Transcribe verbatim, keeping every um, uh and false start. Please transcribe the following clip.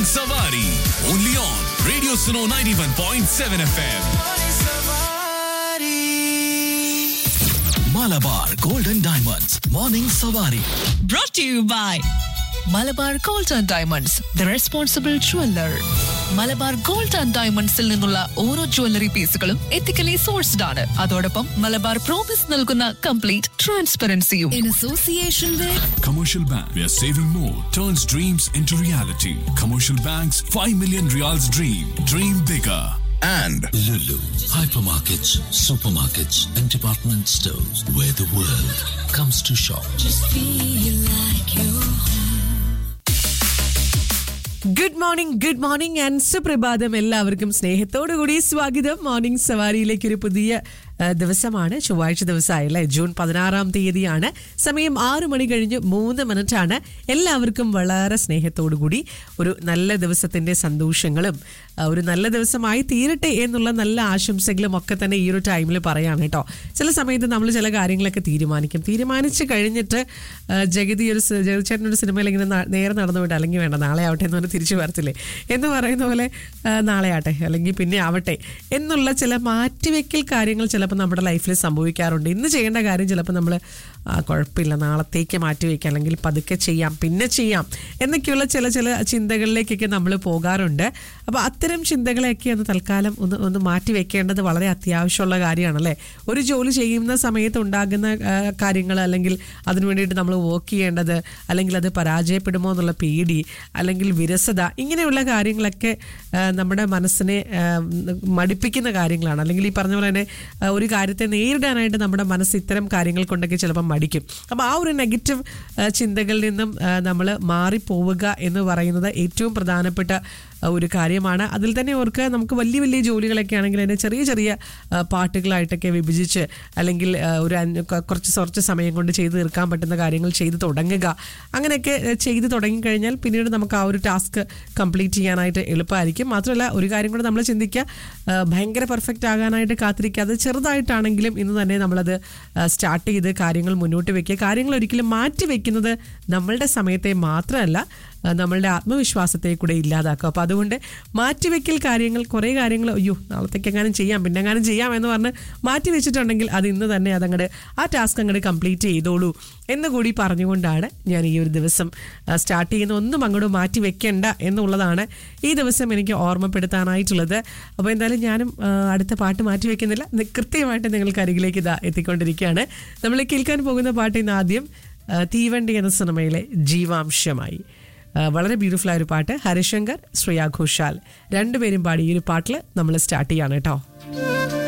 Morning Savari. Only on Radio Suno ninety-one point seven F M. Malabar Golden Diamonds. Morning Savari. Brought to you by Malabar gold and diamonds the responsible jeweller. Malabar gold and ഡയമണ്ട്സിൽ നിന്നുള്ള ഓരോ jewellery പീസുകളും ethically sourced ആണ്. അതോടൊപ്പം Malabar promise നൽകുന്ന complete ട്രാൻസ്പെറൻസിയും. In association with Commercial Bank, where saving more turns dreams into reality. Commercial Bank's five million reals dream. Dream bigger. And Lulu, hypermarkets, supermarkets, and department stores where the world comes to shop. Just feel like you're home. Good morning good morning and സുപ്രഭാതം. എല്ലാവർക്കും സ്നേഹത്തോടു കൂടി സ്വാഗതം. Morning സവാരിയിലേക്ക് ഒരു പുതിയ ദിവസമാണ്. ചൊവ്വാഴ്ച ദിവസമായല്ലേ, June പതിനാറാം തീയതിയാണ്. സമയം ആറു മണി കഴിഞ്ഞ് മൂന്ന് മിനിറ്റ് ആണ്. എല്ലാവർക്കും വളരെ സ്നേഹത്തോടു കൂടി ഒരു നല്ല ദിവസത്തിന്റെ സന്തോഷങ്ങളും ഒരു നല്ല ദിവസമായി തീരട്ടെ എന്നുള്ള നല്ല ആശംസകളും ഒക്കെ തന്നെ ഈ ഒരു ടൈമിൽ പറയാണ് കേട്ടോ. ചില സമയത്ത് നമ്മൾ ചില കാര്യങ്ങളൊക്കെ തീരുമാനിക്കും. തീരുമാനിച്ച് കഴിഞ്ഞിട്ട് ജഗതി ഒരു ജഗതിച്ചേട്ടനൊരു സിനിമയിൽ ഇങ്ങനെ നേരെ നടന്നു വിട്ട് അല്ലെങ്കിൽ വേണ്ട നാളെ ആവട്ടെ എന്ന് പറഞ്ഞ് തിരിച്ചു വരത്തില്ലേ എന്ന് പറയുന്ന പോലെ നാളെ ആവട്ടെ അല്ലെങ്കിൽ പിന്നെ ആവട്ടെ എന്നുള്ള ചില മാറ്റിവെക്കൽ കാര്യങ്ങൾ ചിലപ്പോൾ നമ്മുടെ ലൈഫിൽ സംഭവിക്കാറുണ്ട്. ഇന്ന് ചെയ്യേണ്ട കാര്യം ചിലപ്പോൾ നമ്മൾ കുഴപ്പമില്ല നാളത്തേക്ക് മാറ്റിവെക്കാം അല്ലെങ്കിൽ പതുക്കെ ചെയ്യാം പിന്നെ ചെയ്യാം എന്നൊക്കെയുള്ള ചില ചില ചിന്തകളിലേക്കൊക്കെ നമ്മൾ പോകാറുണ്ട്. അപ്പോൾ അത്തരം ചിന്തകളെയൊക്കെ ഒന്ന് തൽക്കാലം ഒന്ന് ഒന്ന് മാറ്റി വെക്കേണ്ടത് വളരെ അത്യാവശ്യമുള്ള കാര്യമാണല്ലേ. ഒരു ജോലി ചെയ്യുന്ന സമയത്ത് ഉണ്ടാകുന്ന കാര്യങ്ങൾ അല്ലെങ്കിൽ അതിനു വേണ്ടിയിട്ട് നമ്മൾ വർക്ക് ചെയ്യേണ്ടത് അല്ലെങ്കിൽ അത് പരാജയപ്പെടുമോ എന്നുള്ള പേടി അല്ലെങ്കിൽ വിരസത ഇങ്ങനെയുള്ള കാര്യങ്ങളൊക്കെ നമ്മുടെ മനസ്സിനെ മടിപ്പിക്കുന്ന കാര്യങ്ങളാണ്. അല്ലെങ്കിൽ ഈ പറഞ്ഞ പോലെ തന്നെ ഒരു കാര്യത്തെ നേരിടാനായിട്ട് നമ്മുടെ മനസ്സ് ഇത്തരം കാര്യങ്ങൾ കൊണ്ടൊക്കെ ചിലപ്പോൾ മടിക്കും. അപ്പോൾ ആ ഒരു നെഗറ്റീവ് ചിന്തകളിൽ നിന്നും നമ്മൾ മാറിപ്പോവുക എന്ന് പറയുന്നത് ഏറ്റവും പ്രധാനപ്പെട്ട ഒരു കാര്യമാണ്. അതിൽ തന്നെ ഓർക്ക് നമുക്ക് വലിയ വലിയ ജോലികളൊക്കെ ആണെങ്കിൽ അതിനെ ചെറിയ ചെറിയ പാട്ടുകളായിട്ടൊക്കെ വിഭജിച്ച് അല്ലെങ്കിൽ ഒരു കുറച്ച് കുറച്ച് സമയം കൊണ്ട് ചെയ്ത് തീർക്കാൻ പറ്റുന്ന കാര്യങ്ങൾ ചെയ്ത് തുടങ്ങുക. അങ്ങനെയൊക്കെ ചെയ്ത് തുടങ്ങിക്കഴിഞ്ഞാൽ പിന്നീട് നമുക്ക് ആ ഒരു ടാസ്ക് കംപ്ലീറ്റ് ചെയ്യാനായിട്ട് എളുപ്പമായിരിക്കും. മാത്രമല്ല ഒരു കാര്യം കൂടെ നമ്മൾ ചിന്തിക്കുക, ഭയങ്കര പെർഫെക്റ്റ് ആകാനായിട്ട് കാത്തിരിക്കാതെ ചെറുതായിട്ടാണെങ്കിലും ഇന്ന് തന്നെ നമ്മളത് സ്റ്റാർട്ട് ചെയ്ത് കാര്യങ്ങൾ മുന്നോട്ട് വയ്ക്കുക. കാര്യങ്ങൾ ഒരിക്കലും മാറ്റി വയ്ക്കുന്നത് നമ്മളുടെ സമയത്തെ മാത്രമല്ല നമ്മളുടെ ആത്മവിശ്വാസത്തെ കൂടെ ഇല്ലാതാക്കും. അപ്പോൾ അതുകൊണ്ട് മാറ്റിവെക്കൽ കാര്യങ്ങൾ കുറേ കാര്യങ്ങൾ അയ്യോ നാളത്തേക്ക് എങ്ങാനും ചെയ്യാം പിന്നെ എങ്ങാനും ചെയ്യാം എന്ന് പറഞ്ഞ് മാറ്റി വെച്ചിട്ടുണ്ടെങ്കിൽ അത് ഇന്ന് തന്നെ അതങ്ങോട്ട് ആ ടാസ്ക് അങ്ങോട്ട് കംപ്ലീറ്റ് ചെയ്തോളൂ എന്ന് കൂടി പറഞ്ഞുകൊണ്ടാണ് ഞാൻ ഈ ഒരു ദിവസം സ്റ്റാർട്ട് ചെയ്യുന്ന. ഒന്നും അങ്ങോട്ട് മാറ്റി വെക്കേണ്ട എന്നുള്ളതാണ് ഈ ദിവസം എനിക്ക് ഓർമ്മപ്പെടുത്താനായിട്ടുള്ളത്. അപ്പോൾ എന്തായാലും ഞാനും അടുത്ത പാട്ട് മാറ്റി വെക്കുന്നില്ല, കൃത്യമായിട്ട് നിങ്ങൾക്ക് അരികിലേക്ക് ഇതാ എത്തിക്കൊണ്ടിരിക്കുകയാണ്. നമ്മൾ കേൾക്കാൻ പോകുന്ന പാട്ട് ഇന്ന് ആദ്യം തീവണ്ടി എന്ന സിനിമയിലെ ജീവാംശമായി, വളരെ ബ്യൂട്ടിഫുൾ ആയ ഒരു പാട്ട്. ഹരിശങ്കർ, ശ്രേയ ഘോഷാൽ രണ്ടുപേരും പാടി ഈ ഒരു പാട്ടിൽ നമ്മൾ സ്റ്റാർട്ട് ചെയ്യാണ് കേട്ടോ.